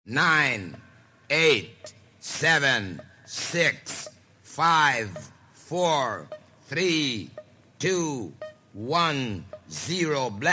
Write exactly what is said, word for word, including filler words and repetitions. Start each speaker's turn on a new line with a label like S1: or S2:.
S1: nine, eight, seven, six, five, four, three, two, one, zero. Black